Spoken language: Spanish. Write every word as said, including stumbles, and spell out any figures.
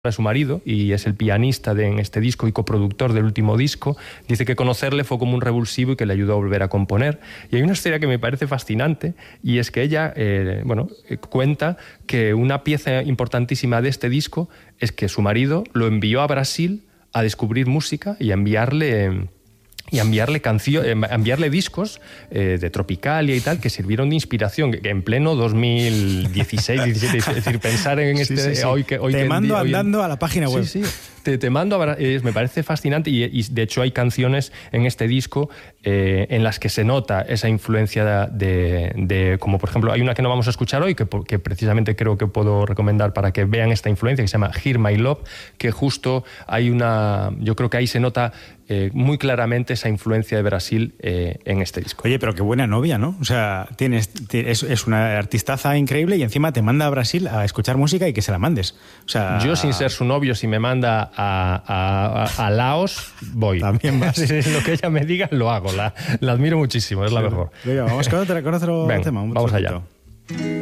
de su marido y es el pianista de, en este disco y coproductor del último disco. Dice que conocerle fue como un revulsivo y que le ayudó a volver a componer. Y hay una historia que me parece fascinante y es que ella eh, bueno, eh, cuenta que una pieza importantísima de este disco es que su marido lo envió a Brasil a descubrir música y a enviarle... Eh, y a enviarle, cancio, eh, enviarle discos eh, de Tropicalia y tal, que sirvieron de inspiración, que en pleno dos mil dieciséis, diecisiete, es decir, pensar en este... Sí, sí, sí. Hoy que, hoy te que mando hoy andando en, a la página web. Sí, sí. Te, te mando a... Eh, me parece fascinante y, y de hecho hay canciones en este disco eh, en las que se nota esa influencia de, de, de... Como por ejemplo, hay una que no vamos a escuchar hoy, que, que precisamente creo que puedo recomendar para que vean esta influencia, que se llama Hear My Love, que justo hay una... Yo creo que ahí se nota eh, muy claramente esa influencia de Brasil eh, en este disco. Oye, pero qué buena novia, ¿no? O sea, tienes, es, es una artistaza increíble y encima te manda a Brasil a escuchar música y que se la mandes. O sea, yo, sin ser su novio, si me manda a, a, a, a Laos, voy. También vas. Lo que ella me diga, lo hago. La, la admiro muchísimo, es la mejor. Venga, vamos con otro, con otro Venga, tema. Un vamos poquito. allá.